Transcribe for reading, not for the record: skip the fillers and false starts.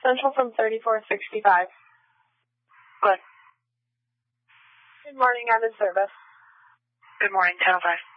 Central from 3465. Good. Good morning, I'm in service. Good morning, 10:05.